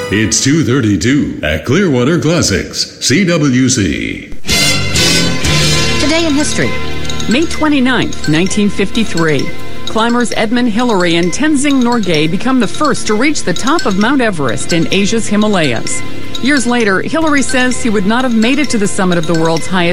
It's 2:32 at Clearwater Classics, CWC. Today in history. May 29th, 1953. Climbers Edmund Hillary and Tenzing Norgay become the first to reach the top of Mount Everest in Asia's Himalayas. Years later, Hillary says he would not have made it to the summit of the world's highest